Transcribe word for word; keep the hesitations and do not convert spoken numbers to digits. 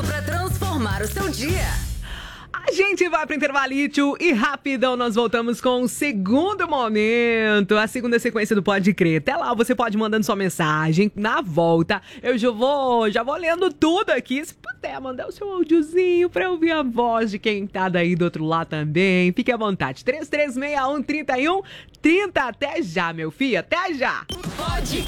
pra transformar o seu dia. A gente vai pro intervalito e rapidão nós voltamos com o segundo momento, a segunda sequência do Pode Crer. Até lá você pode mandando sua mensagem. Na volta eu já vou, já vou lendo tudo aqui. Se puder mandar o seu áudiozinho pra ouvir a voz de quem tá daí do outro lado também. Fique à vontade. três três seis um, três um, três zero. Até já, meu filho. Até já. Pode